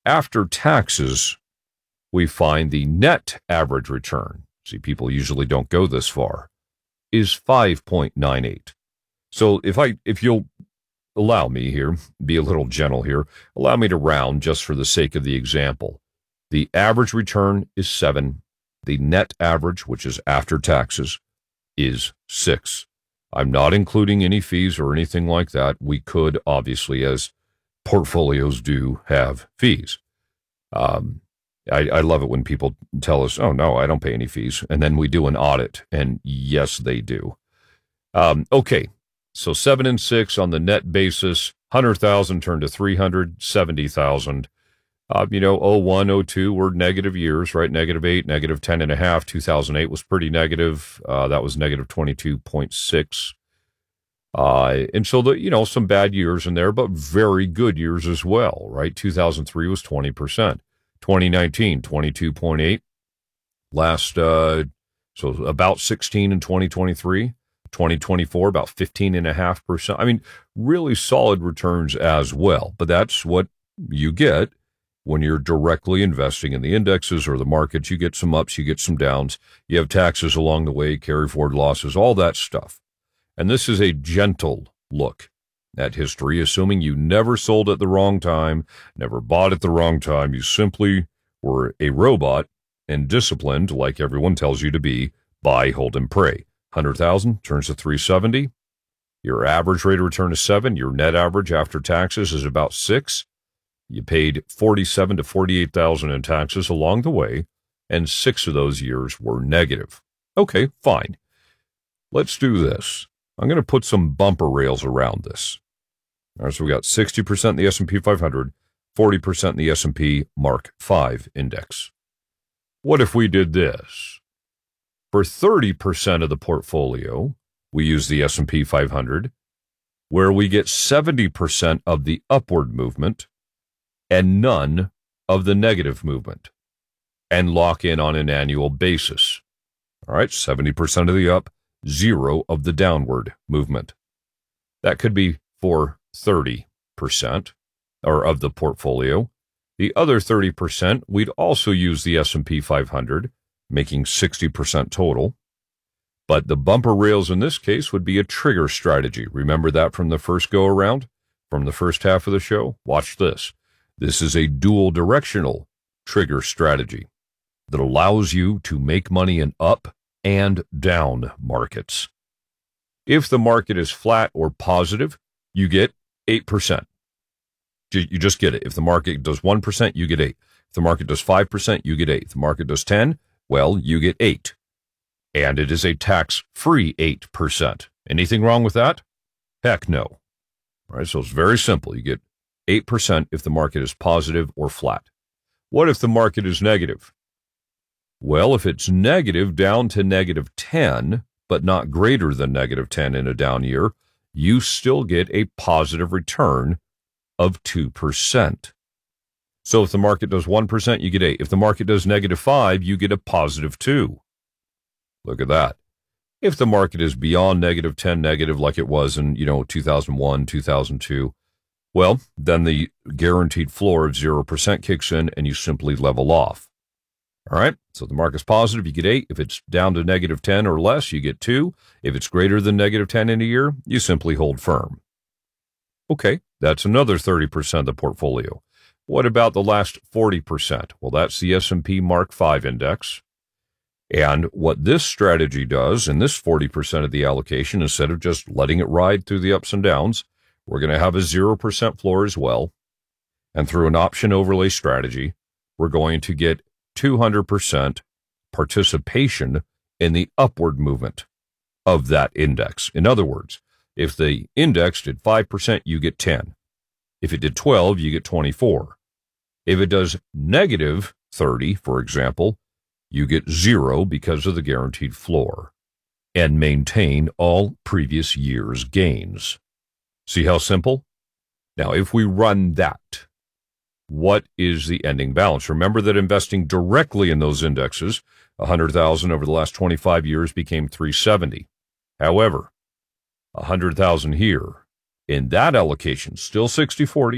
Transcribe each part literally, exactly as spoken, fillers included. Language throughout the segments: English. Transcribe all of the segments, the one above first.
after taxes, we find the net average return, see, people usually don't go this far, is five point nine eight. So if I, if you'll allow me here, be a little gentle here, allow me to round just for the sake of the example. The average return is seven. The net average, which is after taxes, is six. I'm not including any fees or anything like that. We could, obviously, as portfolios do, have fees. Um, I, I love it when people tell us, oh, no, I don't pay any fees. And then we do an audit, and yes, they do. Um, okay, so seven and six on the net basis, one hundred thousand turned to three hundred seventy thousand. Uh, you know, oh one, oh two were negative years, right? Negative eight, negative ten and a half. two thousand eight was pretty negative. Uh, that was negative twenty-two point six. Uh, and so, the, you know, some bad years in there, but very good years as well, right? two thousand three was twenty percent. twenty nineteen, twenty-two point eight. Last, uh, so about sixteen in twenty twenty-three. twenty twenty-four, about fifteen and a half percent. I mean, really solid returns as well, but that's what you get when you're directly investing in the indexes or the markets. You get some ups, you get some downs, you have taxes along the way, carry forward losses, all that stuff. And this is a gentle look at history, assuming you never sold at the wrong time, never bought at the wrong time. You simply were a robot and disciplined, like everyone tells you to be, buy, hold, and pray. one hundred thousand turns to three hundred seventy. Your average rate of return is seven. Your net average after taxes is about six. You paid forty-seven to forty-eight thousand in taxes along the way, and six of those years were negative. Okay, fine. Let's do this. I'm going to put some bumper rails around this. All right, so we got sixty percent in the S and P five hundred, forty percent in the S and P Mark five index. What if we did this? For thirty percent of the portfolio, we use the S and P five hundred, where we get seventy percent of the upward movement and none of the negative movement, and lock in on an annual basis. All right, seventy percent of the up, zero of the downward movement. That could be for thirty percent or of the portfolio. The other thirty percent, we'd also use the S and P five hundred, making sixty percent total. But the bumper rails in this case would be a trigger strategy. Remember that from the first go around, from the first half of the show? Watch this. This is a dual directional trigger strategy that allows you to make money in up and down markets. If the market is flat or positive, you get eight percent. You just get it. If the market does one percent, you get eight. If the market does five percent, you get eight. If the market does ten, well, you get eight. And it is a tax-free eight percent. Anything wrong with that? Heck no. All right, so it's very simple. You get eight percent if the market is positive or flat. What if the market is negative? Well, if it's negative down to negative ten, but not greater than negative ten in a down year, you still get a positive return of two percent. So if the market does one percent, you get eight. If the market does negative five, you get a positive two. Look at that. If the market is beyond negative ten negative like it was in, you know, two thousand one, two thousand two, well, then the guaranteed floor of zero percent kicks in and you simply level off. All right, so the market's positive, you get eight. If it's down to negative ten or less, you get two. If it's greater than negative ten in a year, you simply hold firm. Okay, that's another thirty percent of the portfolio. What about the last forty percent? Well, that's the S and P Mark five index. And what this strategy does, in this forty percent of the allocation, instead of just letting it ride through the ups and downs, we're going to have a zero percent floor as well. And through an option overlay strategy, we're going to get two hundred percent participation in the upward movement of that index. In other words, if the index did five percent, you get ten. If it did twelve, you get twenty-four. If it does negative thirty, for example, you get zero because of the guaranteed floor and maintain all previous year's gains. See how simple? Now, if we run that, what is the ending balance? Remember that investing directly in those indexes, one hundred thousand over the last twenty-five years became three hundred seventy. However, one hundred thousand here in that allocation, still sixty forty,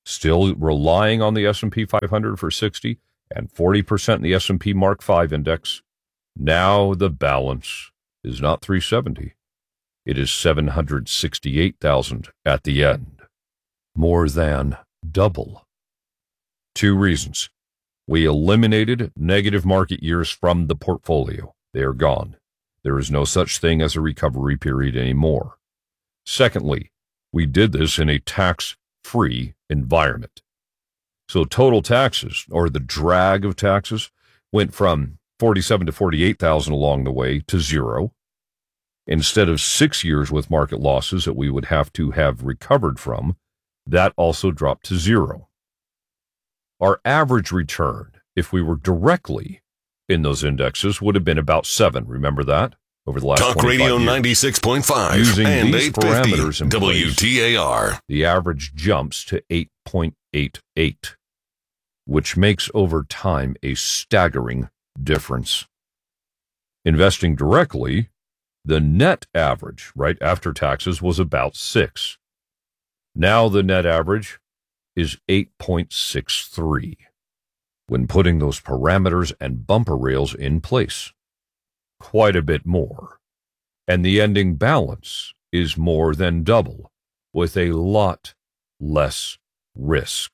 still relying on the S and P five hundred for sixty and forty percent in the S and P Mark five index. Now the balance is not three seventy. It is seven hundred sixty-eight thousand at the end. More than double. Two reasons. We eliminated negative market years from the portfolio. They are gone. There is no such thing as a recovery period anymore. Secondly, we did this in a tax-free environment. So total taxes, or the drag of taxes, went from forty-seven to forty-eight thousand along the way to zero. Instead of six years with market losses that we would have to have recovered from, that also dropped to zero. Our average return, if we were directly in those indexes, would have been about seven. Remember that? Over the last Talk Radio ninety-six point five Using and these parameters in W T A R. Place, the average jumps to eight point eight eight, which makes over time a staggering difference. Investing directly, the net average, right after taxes, was about six. Now the net average is eight point six three when putting those parameters and bumper rails in place. Quite a bit more. And the ending balance is more than double, with a lot less risk.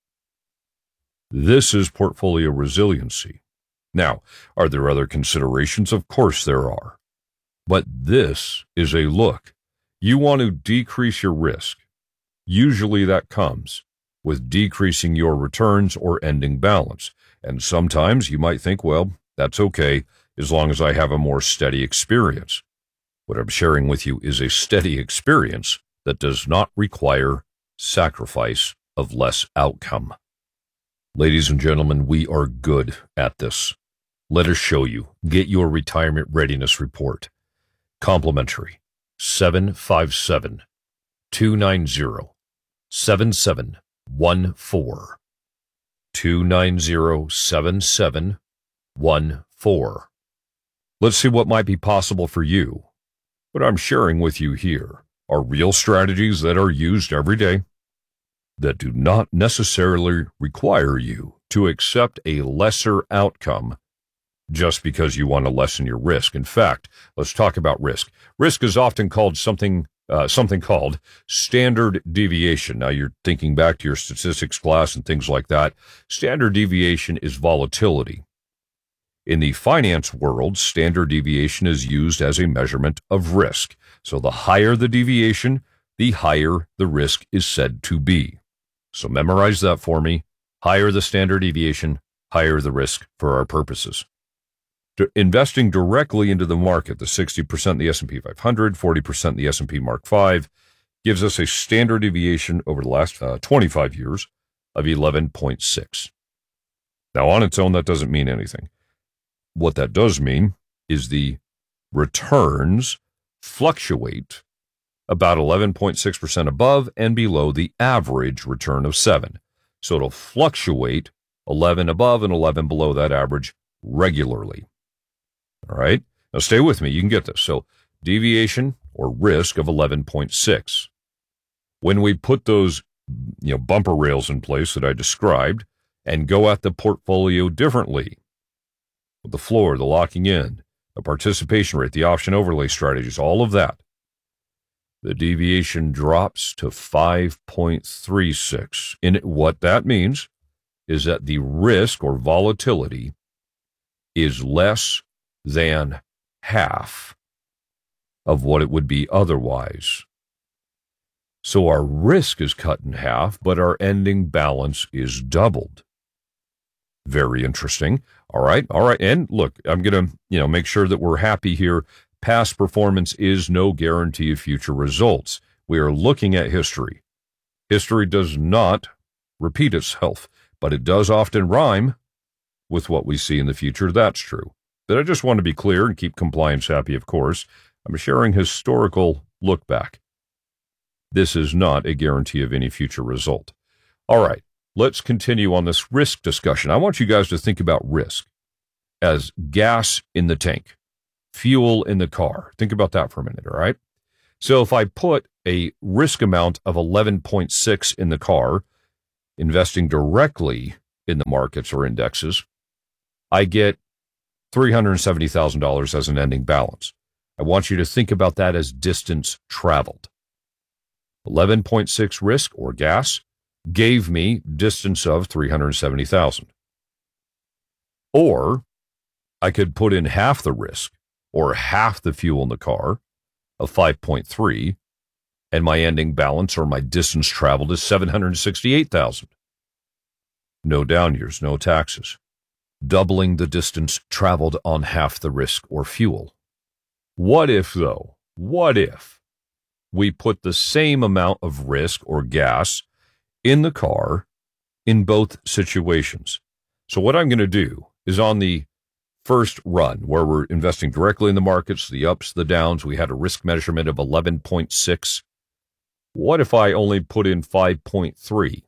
This is portfolio resiliency. Now, are there other considerations? Of course there are. But this is a look. You want to decrease your risk. Usually that comes with decreasing your returns or ending balance. And sometimes you might think, well, that's okay, as long as I have a more steady experience. What I'm sharing with you is a steady experience that does not require sacrifice of less outcome. Ladies and gentlemen, we are good at this. Let us show you. Get your retirement readiness report. Complimentary. seven five seven, two nine zero, seven seven one four. two nine zero, seven seven one four. Let's see what might be possible for you. What I'm sharing with you here are real strategies that are used every day that do not necessarily require you to accept a lesser outcome just because you want to lessen your risk. In fact, let's talk about risk. Risk is often called something uh, something called standard deviation. Now, you're thinking back to your statistics class and things like that. Standard deviation is volatility. In the finance world, standard deviation is used as a measurement of risk. So the higher the deviation, the higher the risk is said to be. So memorize that for me. Higher the standard deviation, higher the risk for our purposes. Investing directly into the market, the sixty percent in the S and P five hundred, forty percent in the S and P Mark five, gives us a standard deviation over the last uh, twenty-five years of eleven point six. Now, on its own, that doesn't mean anything. What that does mean is the returns fluctuate about eleven point six percent above and below the average return of seven. So it'll fluctuate eleven above and eleven below that average regularly. All right? Now stay with me. You can get this. So deviation or risk of eleven point six. When we put those, you know, bumper rails in place that I described and go at the portfolio differently, the floor, the locking in, the participation rate, the option overlay strategies, all of that, the deviation drops to five point three six. And what that means is that the risk or volatility is less than half of what it would be otherwise. So our risk is cut in half, but our ending balance is doubled. Very interesting. All right. All right. And look, I'm going to, you know, make sure that we're happy here. Past performance is no guarantee of future results. We are looking at history. History does not repeat itself, but it does often rhyme with what we see in the future. That's true. But I just want to be clear and keep compliance happy, of course. I'm sharing historical look back. This is not a guarantee of any future result. All right. Let's continue on this risk discussion. I want you guys to think about risk as gas in the tank, fuel in the car. Think about that for a minute, all right? So if I put a risk amount of eleven point six in the car, investing directly in the markets or indexes, I get three hundred seventy thousand dollars as an ending balance. I want you to think about that as distance traveled. eleven point six risk or gas gave me distance of three hundred seventy thousand. Or I could put in half the risk or half the fuel in the car of five point three, and my ending balance or my distance traveled is seven hundred sixty-eight thousand. No down years, no taxes. Doubling the distance traveled on half the risk or fuel. What if, though, what if we put the same amount of risk or gas in the car in both situations? So what I'm going to do is on the first run, where we're investing directly in the markets, the ups, the downs, we had a risk measurement of eleven point six. What if I only put in five point three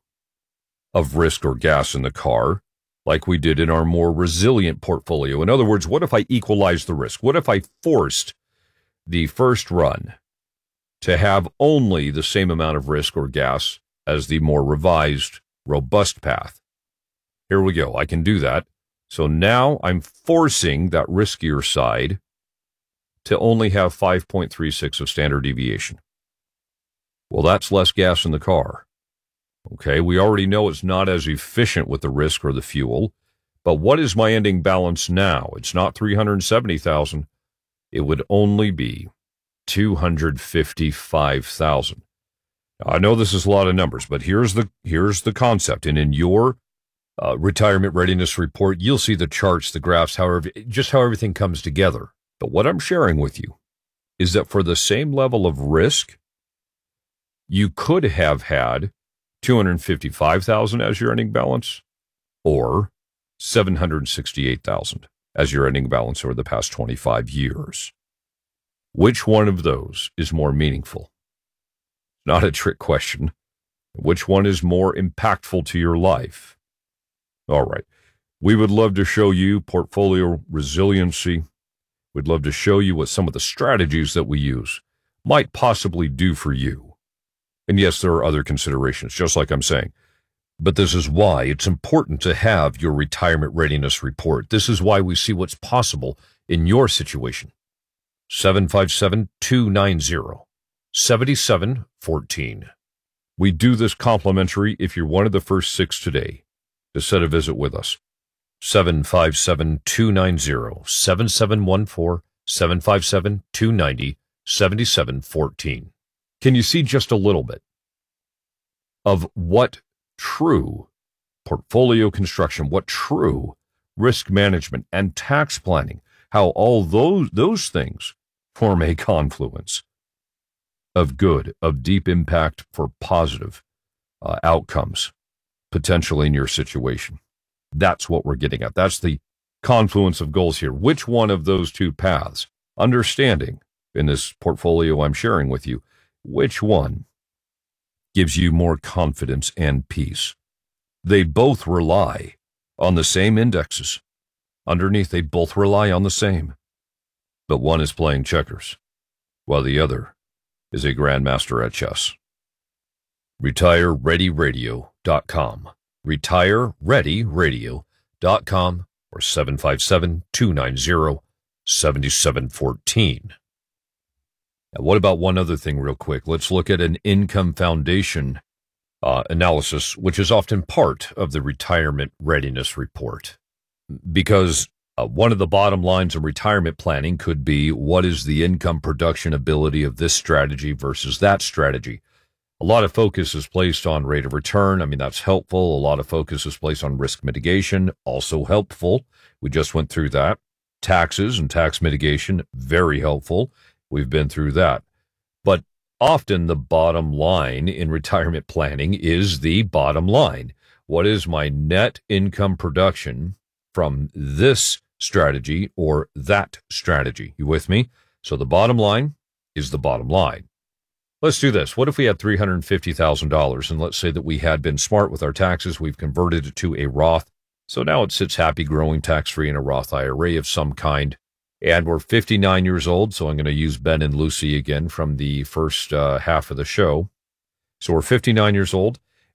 of risk or gas in the car, like we did in our more resilient portfolio? In other words, what if I equalized the risk? What if I forced the first run to have only the same amount of risk or gas as the more revised, robust path? Here we go. I can do that. So now I'm forcing that riskier side to only have five point three six of standard deviation. Well, that's less gas in the car. Okay, we already know it's not as efficient with the risk or the fuel, but what is my ending balance now? It's not three hundred seventy thousand. It would only be two hundred fifty-five thousand. I know this is a lot of numbers, but here's the here's the concept. And in your uh, retirement readiness report, you'll see the charts, the graphs, however, just how everything comes together. But what I'm sharing with you is that for the same level of risk, you could have had two hundred fifty-five thousand as your ending balance, or seven hundred sixty-eight thousand as your ending balance over the past twenty-five years. Which one of those is more meaningful? Not a trick question. Which one is more impactful to your life? All right. We would love to show you portfolio resiliency. We'd love to show you what some of the strategies that we use might possibly do for you. And yes, there are other considerations, just like I'm saying. But this is why it's important to have your retirement readiness report. This is why we see what's possible in your situation. seven five seven, two nine zero, seven seven one four. We do this complimentary if you're one of the first six today to set a visit with us. seven five seven, two nine zero, seven seven one four, seven five seven, two nine zero, seven seven one four. Can you see just a little bit of what true portfolio construction, what true risk management and tax planning, how all those those things form a confluence of good, of deep impact for positive uh, outcomes potentially in your situation? That's what we're getting at. That's the confluence of goals here. Which one of those two paths, understanding in this portfolio I'm sharing with you, which one gives you more confidence and peace? They both rely on the same indexes. Underneath, they both rely on the same. But one is playing checkers, while the other is a grandmaster at chess. retire ready radio dot com. retire ready radio dot com or seven five seven, two nine zero, seven seven one four. Now, what about one other thing real quick? Let's look at an income foundation uh, analysis, which is often part of the retirement readiness report. Because uh, one of the bottom lines of retirement planning could be, what is the income production ability of this strategy versus that strategy? A lot of focus is placed on rate of return. I mean, that's helpful. A lot of focus is placed on risk mitigation, also helpful. We just went through that. Taxes and tax mitigation, very helpful. We've been through that. But often the bottom line in retirement planning is the bottom line. What is my net income production from this strategy or that strategy? You with me? So the bottom line is the bottom line. Let's do this. What if we had three hundred fifty thousand dollars, and let's say that we had been smart with our taxes, we've converted it to a Roth, so now it sits happy, growing, tax-free in a Roth I R A of some kind, and we're fifty-nine years old, so I'm going to use Ben and Lucy again from the first uh, half of the show. So we're fifty-nine years old,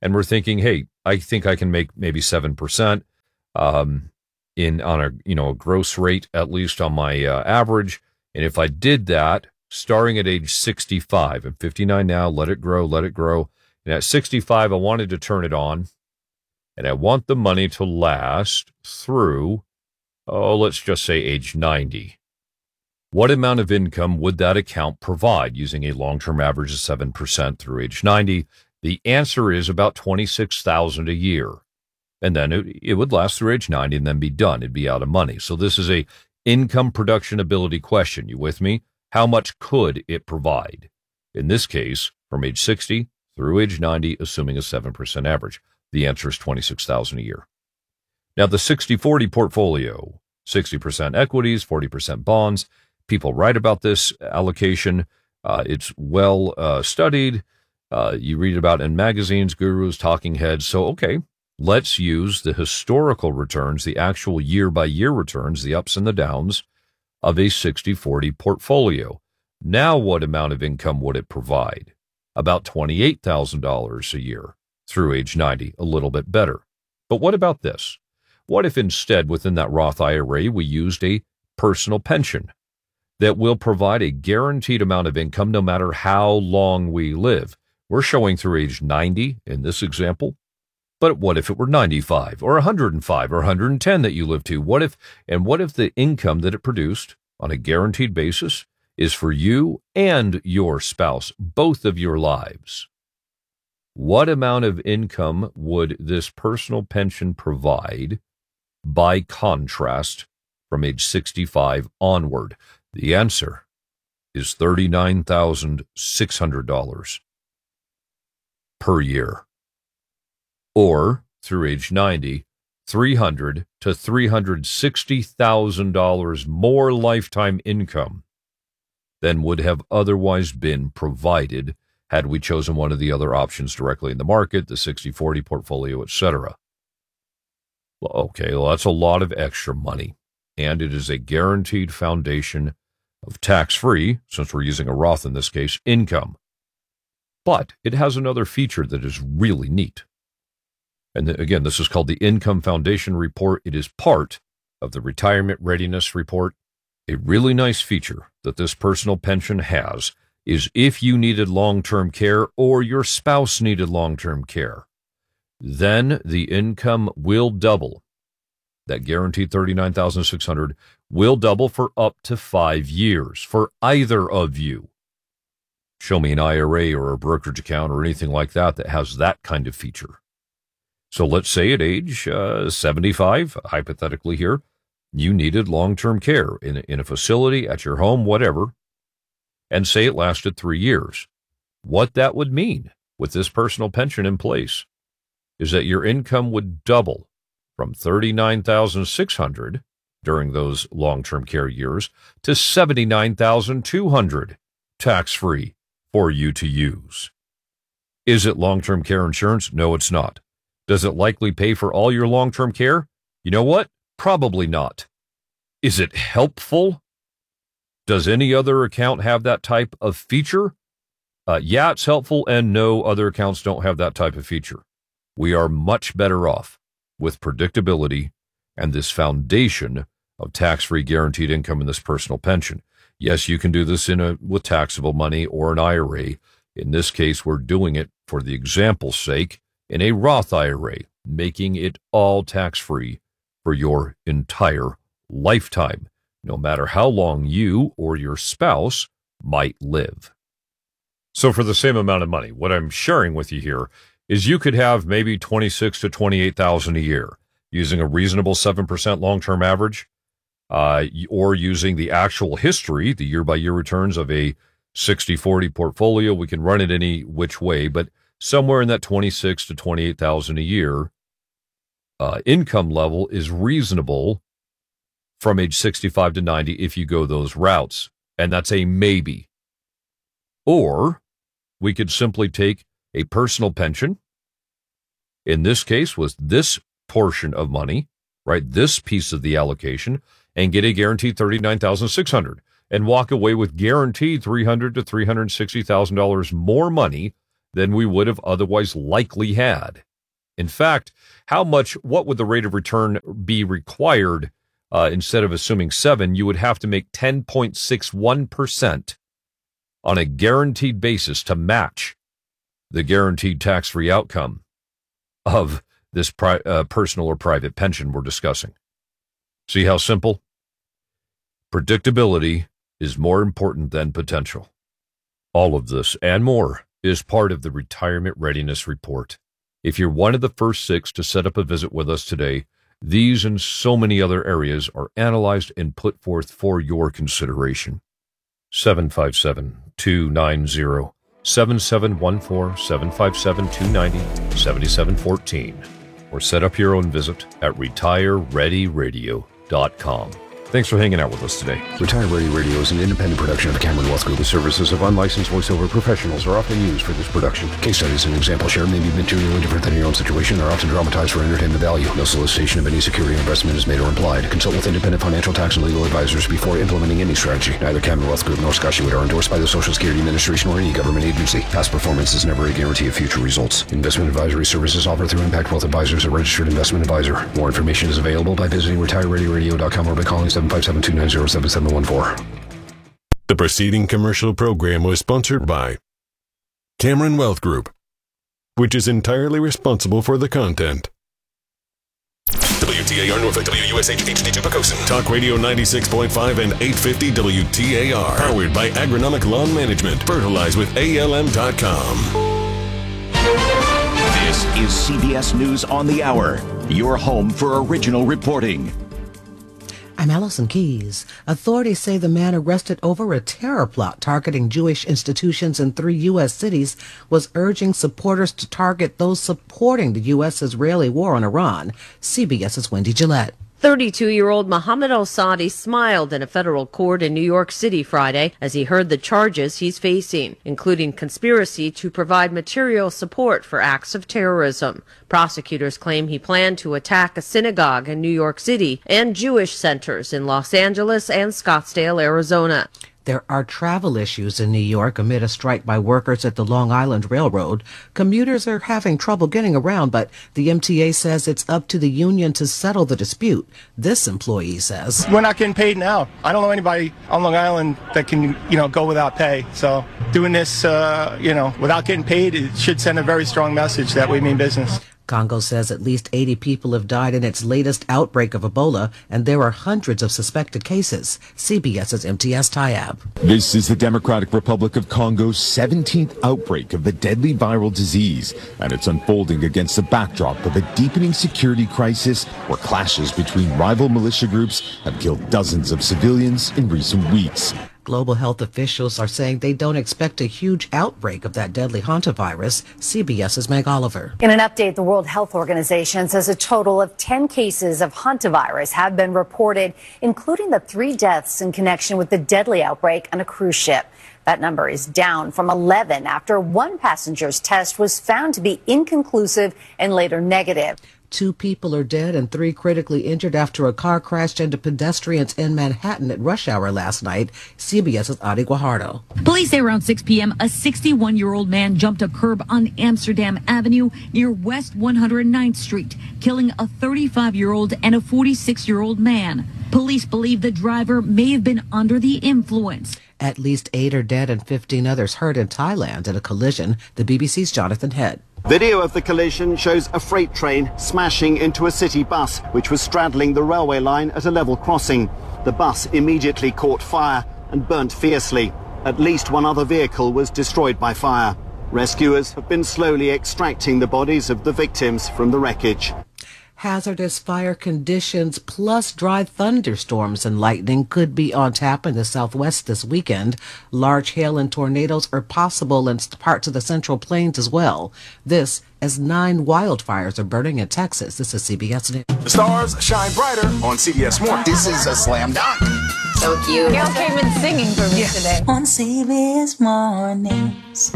and we're thinking, hey, I think I can make maybe seven percent um, in on a you know a gross rate, at least on my uh, average. And if I did that, starting at age sixty-five, I'm fifty-nine now, let it grow, let it grow. And at sixty-five, I wanted to turn it on, and I want the money to last through, oh, let's just say age ninety. What amount of income would that account provide using a long-term average of seven percent through age ninety? The answer is about twenty-six thousand dollars a year. And then it, it would last through age ninety and then be done. It'd be out of money. So this is a income production ability question. You with me? How much could it provide? In this case, from age sixty through age ninety, assuming a seven percent average. The answer is twenty-six thousand dollars a year. Now, the sixty forty portfolio, sixty percent equities, forty percent bonds. People write about this allocation. Uh, it's well uh, studied. Uh, you read about it in magazines, gurus, talking heads. So, okay, let's use the historical returns, the actual year-by-year returns, the ups and the downs of a sixty forty portfolio. Now, what amount of income would it provide? About twenty-eight thousand dollars a year through age ninety, a little bit better. But what about this? What if instead within that Roth I R A we used a personal pension that will provide a guaranteed amount of income no matter how long we live? We're showing through age ninety in this example. But what if it were ninety-five or one hundred five or one hundred ten that you live to? What if, and what if the income that it produced on a guaranteed basis is for you and your spouse, both of your lives? What amount of income would this personal pension provide by contrast from age sixty-five onward? The answer is thirty-nine thousand six hundred dollars per year. Or, through age ninety, three hundred thousand to three hundred sixty thousand dollars more lifetime income than would have otherwise been provided had we chosen one of the other options directly in the market, the sixty forty portfolio, et cetera. Well, okay, well, that's a lot of extra money, and it is a guaranteed foundation of tax-free, since we're using a Roth in this case, income. But it has another feature that is really neat. And again, this is called the Income Foundation Report. It is part of the Retirement Readiness Report. A really nice feature that this personal pension has is if you needed long-term care or your spouse needed long-term care, then the income will double. That guaranteed thirty-nine thousand six hundred dollars will double for up to five years for either of you. Show me an I R A or a brokerage account or anything like that that has that kind of feature. So let's say at age uh, seventy-five, hypothetically here, you needed long-term care in, in a facility, at your home, whatever, and say it lasted three years. What that would mean with this personal pension in place is that your income would double from thirty-nine thousand six hundred dollars during those long-term care years to seventy-nine thousand two hundred dollars tax-free for you to use. Is it long-term care insurance? No, it's not. Does it likely pay for all your long-term care? You know what? Probably not. Is it helpful? Does any other account have that type of feature? Uh, yeah, it's helpful, and no, other accounts don't have that type of feature. We are much better off with predictability and this foundation of tax-free guaranteed income in this personal pension. Yes, you can do this in a with taxable money or an I R A. In this case, we're doing it, for the example's sake, in a Roth I R A, making it all tax-free for your entire lifetime, no matter how long you or your spouse might live. So for the same amount of money, what I'm sharing with you here is you could have maybe twenty-six to twenty-eight thousand a year using a reasonable seven percent long-term average, uh, or using the actual history, the year-by-year returns of a sixty forty portfolio. We can run it any which way, but somewhere in that twenty-six to twenty-eight thousand a year uh, income level is reasonable from age sixty-five to ninety if you go those routes, and that's a maybe. Or we could simply take a personal pension, in this case was this portion of money, right, this piece of the allocation, and get a guaranteed thirty-nine thousand six hundred dollars and walk away with guaranteed three hundred thousand to three hundred sixty thousand dollars more money than we would have otherwise likely had. In fact, how much, what would the rate of return be required? Uh, instead of assuming seven, you would have to make ten point six one percent on a guaranteed basis to match the guaranteed tax-free outcome of this pri- uh, personal or private pension we're discussing. See how simple? Predictability is more important than potential. All of this and more is part of the Retirement Readiness Report. If you're one of the first six to set up a visit with us today, these and so many other areas are analyzed and put forth for your consideration. seven five seven, two nine zero, seven seven one four, seven five seven, two nine zero, seven seven one four, or set up your own visit at retire ready radio dot com. Thanks for hanging out with us today. Retire Ready Radio is an independent production of the Cameron Wealth Group. The services of unlicensed voiceover professionals are often used for this production. Case studies and example share may be materially different than your own situation and are often dramatized for entertainment value. No solicitation of any security or investment is made or implied. Consult with independent financial, tax, and legal advisors before implementing any strategy. Neither Cameron Wealth Group nor Scott Hewitt are endorsed by the Social Security Administration or any government agency. Past performance is never a guarantee of future results. Investment advisory services offered through Impact Wealth Advisors, a registered investment advisor. More information is available by visiting retire ready radio dot com or by calling seven five seven, two nine zero, seven seven one four. The preceding commercial program was sponsored by Cameron Wealth Group, which is entirely responsible for the content. W T A R Norfolk, W U S H H D two Pocosin. Talk Radio ninety-six point five and eight fifty W T A R. Powered by Agronomic Lawn Management. Fertilize with A L M dot com. This is C B S News on the Hour, your home for original reporting. I'm Allison Keyes. Authorities say the man arrested over a terror plot targeting Jewish institutions in three U S cities was urging supporters to target those supporting the U S-Israeli war on Iran. CBS's Wendy Gillette. thirty-two-year-old Mohammed al-Saadi smiled in a federal court in New York City Friday as he heard the charges he's facing, including conspiracy to provide material support for acts of terrorism. Prosecutors claim he planned to attack a synagogue in New York City and Jewish centers in Los Angeles and Scottsdale, Arizona. There are travel issues in New York amid a strike by workers at the Long Island Railroad. Commuters are having trouble getting around, but the M T A says it's up to the union to settle the dispute. This employee says, "We're not getting paid now. I don't know anybody on Long Island that can, you know, go without pay. So doing this, uh, you know, without getting paid, it should send a very strong message that we mean business." Congo says at least eighty people have died in its latest outbreak of Ebola, and there are hundreds of suspected cases. CBS's M T S Tayab. This is the Democratic Republic of Congo's seventeenth outbreak of the deadly viral disease, and it's unfolding against the backdrop of a deepening security crisis where clashes between rival militia groups have killed dozens of civilians in recent weeks. Global health officials are saying they don't expect a huge outbreak of that deadly hantavirus. CBS's Meg Oliver. In an update, the World Health Organization says a total of ten cases of hantavirus have been reported, including the three deaths in connection with the deadly outbreak on a cruise ship. That number is down from eleven after one passenger's test was found to be inconclusive and later negative. Two people are dead and three critically injured after a car crashed into pedestrians in Manhattan at rush hour last night. CBS's Adi Guajardo. Police say around six p.m. a sixty-one-year-old man jumped a curb on Amsterdam Avenue near West one hundred ninth Street, killing a thirty-five-year-old and a forty-six-year-old man. Police believe the driver may have been under the influence. At least eight are dead and fifteen others hurt in Thailand in a collision. The B B C's Jonathan Head. Video of the collision shows a freight train smashing into a city bus, which was straddling the railway line at a level crossing. The bus immediately caught fire and burnt fiercely. At least one other vehicle was destroyed by fire. Rescuers have been slowly extracting the bodies of the victims from the wreckage. Hazardous fire conditions plus dry thunderstorms and lightning could be on tap in the southwest this weekend. Large hail and tornadoes are possible in parts of the Central Plains as well. This as nine wildfires are burning in Texas. This is C B S News. The stars shine brighter on C B S Morning. This is a slam dunk. So cute. Y'all came in singing for me yeah. today. On C B S Mornings.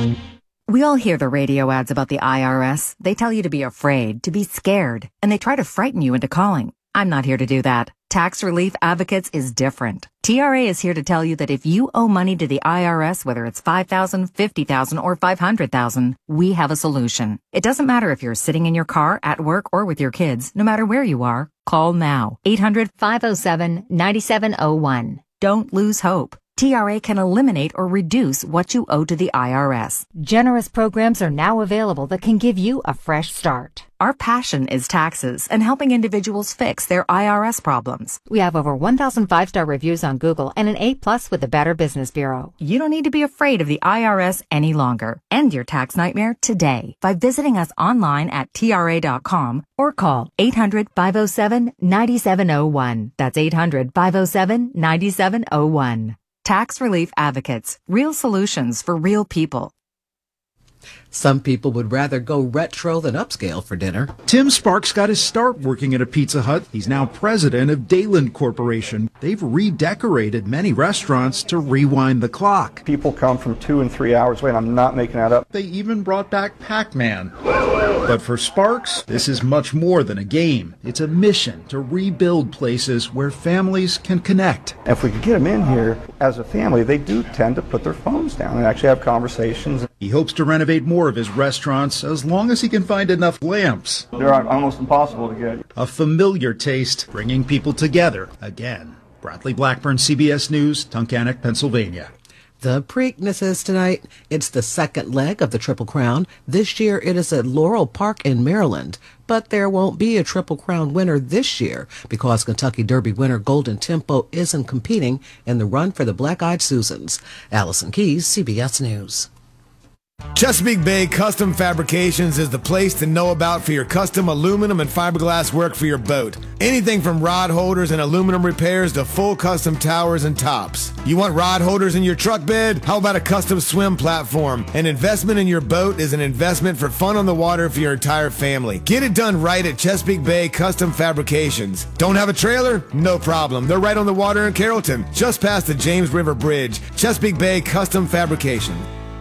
We all hear the radio ads about the I R S. They tell you to be afraid, to be scared, and they try to frighten you into calling. I'm not here to do that. Tax Relief Advocates is different. T R A is here to tell you that if you owe money to the I R S, whether it's five thousand dollars, fifty thousand dollars, or five hundred thousand dollars, we have a solution. It doesn't matter if you're sitting in your car, at work, or with your kids. No matter where you are, call now. eight hundred, five oh seven, nine seven oh one. Don't lose hope. T R A can eliminate or reduce what you owe to the I R S. Generous programs are now available that can give you a fresh start. Our passion is taxes and helping individuals fix their I R S problems. We have over one thousand five-star reviews on Google and an A plus with the Better Business Bureau. You don't need to be afraid of the I R S any longer. End your tax nightmare today by visiting us online at T R A dot com or call eight hundred, five oh seven, nine seven oh one. That's eight hundred, five oh seven, nine seven oh one. Tax Relief Advocates. Real solutions for real people. Some people would rather go retro than upscale for dinner. Tim Sparks got his start working at a Pizza Hut. He's now president of Dayland Corporation. They've redecorated many restaurants to rewind the clock. People come from two and three hours away, and I'm not making that up. They even brought back Pac-Man. But for Sparks, this is much more than a game. It's a mission to rebuild places where families can connect. If we could get them in here as a family, they do tend to put their phones down and actually have conversations. He hopes to renovate more of his restaurants as long as he can find enough lamps. They're almost impossible to get. A familiar taste, bringing people together again. Bradley Blackburn, C B S News, Tunkhannock, Pennsylvania. The Preakness is tonight. It's the second leg of the Triple Crown. This year it is at Laurel Park in Maryland. But there won't be a Triple Crown winner this year because Kentucky Derby winner Golden Tempo isn't competing in the run for the Black-Eyed Susans. Allison Keys, C B S News. Chesapeake Bay Custom Fabrications is the place to know about for your custom aluminum and fiberglass work for your boat. Anything from rod holders and aluminum repairs to full custom towers and tops. You want rod holders in your truck bed? How about a custom swim platform? An investment in your boat is an investment for fun on the water for your entire family. Get it done right at Chesapeake Bay Custom Fabrications. Don't have a trailer? No problem. They're right on the water in Carrollton, just past the James River Bridge. Chesapeake Bay Custom Fabrication.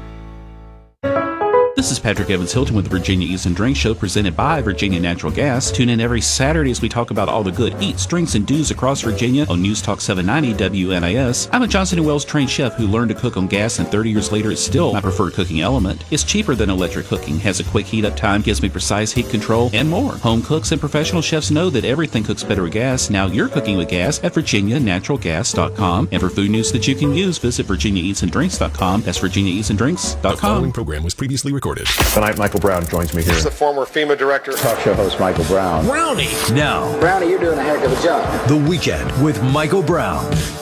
This is Patrick Evans Hilton with the Virginia Eats and Drinks Show presented by Virginia Natural Gas. Tune in every Saturday as we talk about all the good eats, drinks, and do's across Virginia on News Talk seven ninety W N I S. I'm a Johnson and Wales trained chef who learned to cook on gas, and thirty years later it's still my preferred cooking element. It's cheaper than electric cooking, has a quick heat up time, gives me precise heat control, and more. Home cooks and professional chefs know that everything cooks better with gas. Now you're cooking with gas at virginia natural gas dot com. And for food news that you can use, visit virginia eats and drinks dot com. That's virginia eats and drinks dot com. The following program was previously recorded. Tonight, Michael Brown joins me here. This is the former FEMA director. Talk show host Michael Brown. Brownie. Now. Brownie, you're doing a heck of a job. The Weekend with Michael Brown.